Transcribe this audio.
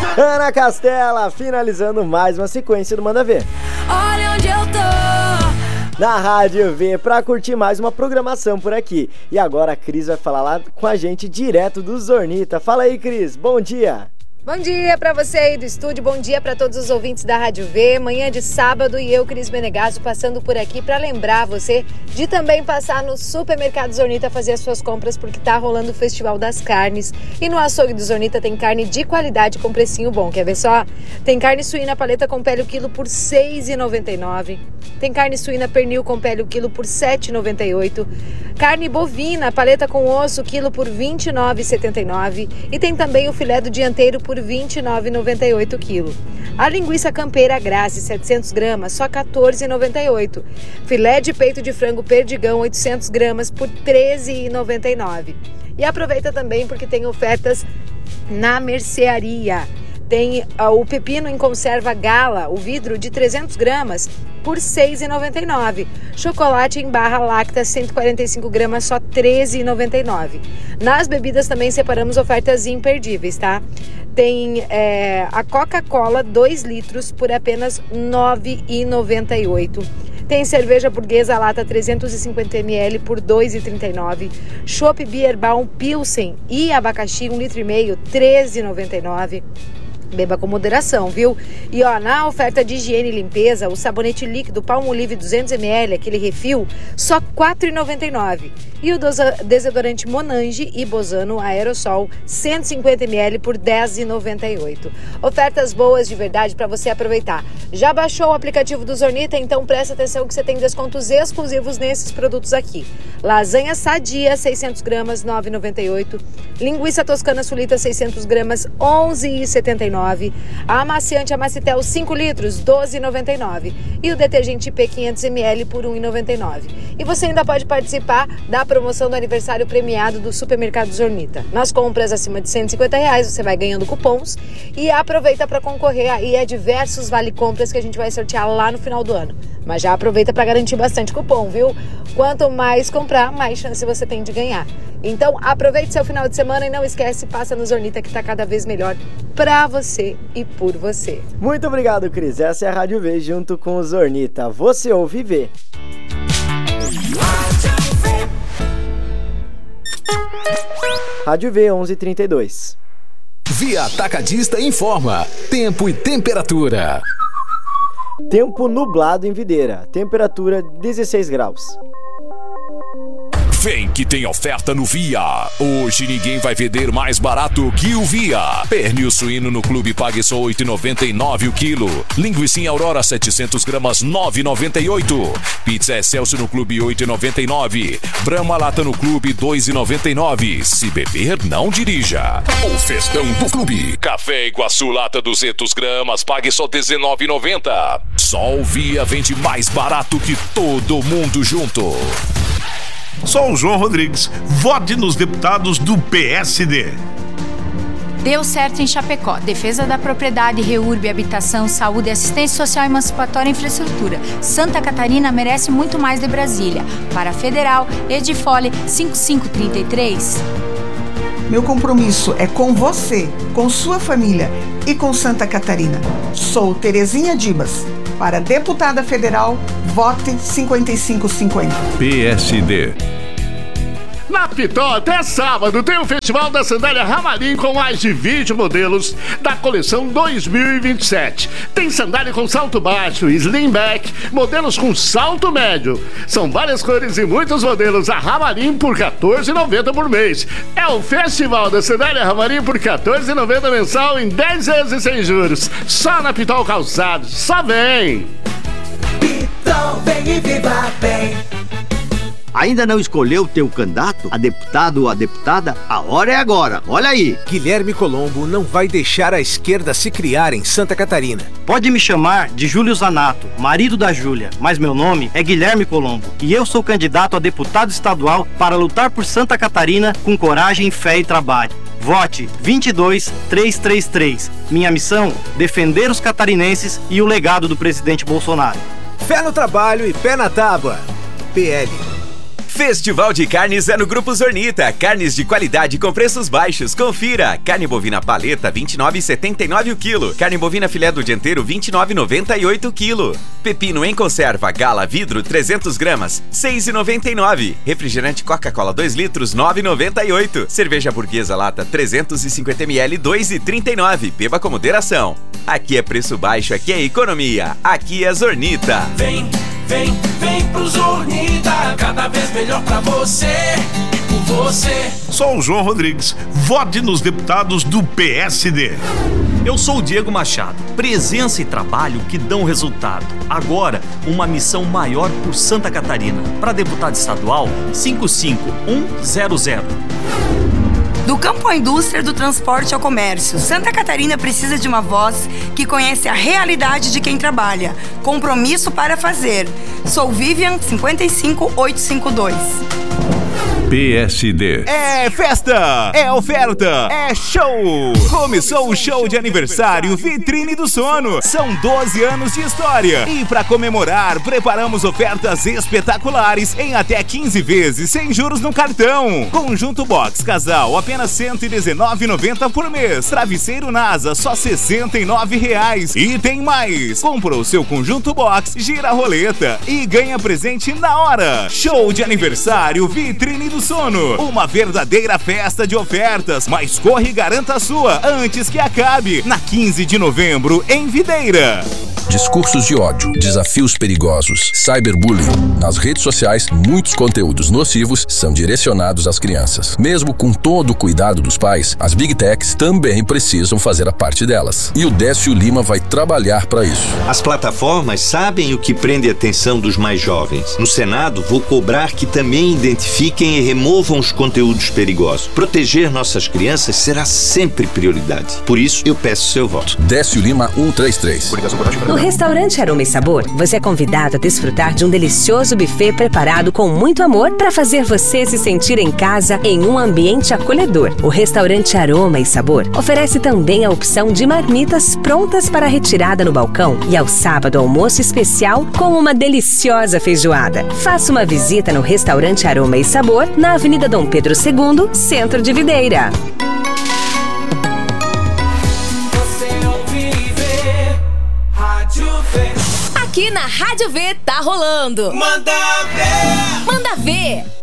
Ana Castela, finalizando mais uma sequência do Manda Ver. Olha onde eu tô. Na Rádio V, pra curtir mais uma programação por aqui. E agora a Cris vai falar lá com a gente direto do Zornita. Fala aí, Cris, bom dia. Bom dia para você aí do estúdio, bom dia para todos os ouvintes da Rádio V. Manhã de sábado e eu, Cris Menegasso, passando por aqui para lembrar você de também passar no Supermercado Zornita fazer as suas compras, porque tá rolando o Festival das Carnes. E no açougue do Zornita tem carne de qualidade com precinho bom. Quer ver só? Tem carne suína paleta com pele o quilo por R$ 6,99. Tem carne suína pernil com pele o quilo por R$ 7,98. Carne bovina paleta com osso quilo por R$ 29,79. E tem também o filé do dianteiro por R$ 29,98 quilo. A linguiça campeira Grace 700 gramas, só R$ 14,98. Filé de peito de frango perdigão 800 gramas por R$ 13,99. E aproveita também porque tem ofertas na mercearia. Tem o pepino em conserva Gala, o vidro de 300 gramas por R$ 6,99. Chocolate em barra Lacta 145 gramas, só R$ 13,99. Nas bebidas também separamos ofertas imperdíveis, tá? Tem a Coca-Cola 2 litros por apenas R$ 9,98. Tem cerveja burguesa lata 350 ml por R$ 2,39. Chopp Bierbau Pilsen e abacaxi 1,5 litro, R$ 13,99. Beba com moderação, viu? E ó, na oferta de higiene e limpeza, o sabonete líquido Palmolive 200 ml, aquele refil, só R$ 4,99. E o desodorante Monange e Bozano Aerosol 150 ml por R$ 10,98. Ofertas boas de verdade para você aproveitar. Já baixou o aplicativo do Zornita? Então presta atenção que você tem descontos exclusivos nesses produtos aqui. Lasanha Sadia 600 gramas, R$ 9,98. Linguiça Toscana Sulita 600 gramas, R$ 11,79. A amaciante Amacitel 5 litros, R$ 12,99. E o detergente IP 500 ml por R$ 1,99. E você ainda pode participar da promoção do aniversário premiado do Supermercado Zornita. Nas compras acima de R$ 150, você vai ganhando cupons e aproveita para concorrer aí a diversos vale-compras que a gente vai sortear lá no final do ano. Mas já aproveita para garantir bastante cupom, viu? Quanto mais comprar, mais chance você tem de ganhar. Então, aproveite seu final de semana e não esquece, passa no Zornita que tá cada vez melhor pra você e por você. Muito obrigado, Cris. Essa é a Rádio V junto com o Zornita. Você ouve e vê. Rádio V 11:32. Via Atacadista informa tempo e temperatura. Tempo nublado em Videira, temperatura 16 graus. Vem que tem oferta no Via. Hoje ninguém vai vender mais barato que o Via. Pernil suíno no Clube pague só R$ 8,99 o quilo. Linguicinha Aurora 700 gramas, R$ 9,98. Pizza Excelsior no Clube, R$ 8,99. Brahma Lata no Clube, R$ 2,99. Se beber, não dirija. O festão do Clube. Café Iguaçu Lata 200 gramas, pague só R$ 19,90. Só o Via vende mais barato que todo mundo junto. Sou o João Rodrigues. Vote nos deputados do PSD. Deu certo em Chapecó. Defesa da propriedade, REURB, habitação, saúde, assistência social, emancipatória e infraestrutura. Santa Catarina merece muito mais de Brasília. Para Federal, Edifole 5533. Meu compromisso é com você, com sua família e com Santa Catarina. Sou Terezinha Dibas. Para deputada federal, vote 5550. PSD. Na Pitol, até sábado, tem o Festival da Sandália Ramarim com mais de 20 modelos da coleção 2027. Tem sandália com salto baixo, slim back, modelos com salto médio. São várias cores e muitos modelos. A Ramarim por R$ 14,90 por mês. É o Festival da Sandália Ramarim por R$ 14,90 mensal em 10 vezes sem juros. Só na Pitol Calçados. Só vem! Pitol, vem e viva bem! Ainda não escolheu teu candidato, a deputado ou a deputada? A hora é agora, olha aí. Guilherme Colombo não vai deixar a esquerda se criar em Santa Catarina. Pode me chamar de Júlio Zanato, marido da Júlia, mas meu nome é Guilherme Colombo e eu sou candidato a deputado estadual para lutar por Santa Catarina com coragem, fé e trabalho. Vote 22333. Minha missão, defender os catarinenses e o legado do presidente Bolsonaro. Fé no trabalho e pé na tábua. PL. Festival de carnes é no Grupo Zornita. Carnes de qualidade com preços baixos. Confira. Carne bovina paleta, R$ 29,79 o quilo. Carne bovina filé do dianteiro, R$ 29,98 o quilo. Pepino em conserva, Gala vidro, 300 gramas, R$ 6,99. Refrigerante Coca-Cola 2 litros, R$ 9,98. Cerveja burguesa lata, 350 ml, R$ 2,39. Beba com moderação. Aqui é preço baixo, aqui é economia. Aqui é Zornita. Vem pro Zornita, cada vez melhor pra você e por você. Sou o João Rodrigues, vote nos deputados do PSD. Eu sou o Diego Machado. Presença e trabalho que dão resultado. Agora, uma missão maior por Santa Catarina. Para deputado estadual, 55100. Do campo à indústria, do transporte ao comércio, Santa Catarina precisa de uma voz que conhece a realidade de quem trabalha. Compromisso para fazer. Sou Vivian 55852. PSD. É festa, é oferta, é show! Começou o show de aniversário Vitrine do Sono. São 12 anos de história. E para comemorar, preparamos ofertas espetaculares em até 15 vezes, sem juros no cartão. Conjunto Box Casal, apenas R$ 119,90 por mês. Travesseiro NASA, só R$ 69,00. E tem mais! Compra o seu Conjunto Box, gira a roleta e ganha presente na hora. Show de aniversário Vitrine do Sono, uma verdadeira festa de ofertas, mas corre e garanta a sua antes que acabe, na 15 de novembro, em Videira. Discursos de ódio, desafios perigosos, cyberbullying. Nas redes sociais, muitos conteúdos nocivos são direcionados às crianças. Mesmo com todo o cuidado dos pais, as Big Techs também precisam fazer a parte delas. E o Décio Lima vai trabalhar para isso. As plataformas sabem o que prende a atenção dos mais jovens. No Senado, vou cobrar que também identifiquem e removam os conteúdos perigosos. Proteger nossas crianças será sempre prioridade. Por isso, eu peço seu voto. Décio Lima 133. No restaurante Aroma e Sabor, você é convidado a desfrutar de um delicioso buffet preparado com muito amor para fazer você se sentir em casa em um ambiente acolhedor. O restaurante Aroma e Sabor oferece também a opção de marmitas prontas para retirada no balcão e ao sábado almoço especial com uma deliciosa feijoada. Faça uma visita no restaurante Aroma e Sabor na Avenida Dom Pedro II, Centro de Videira. Aqui na Rádio V tá rolando. Manda ver! Manda ver!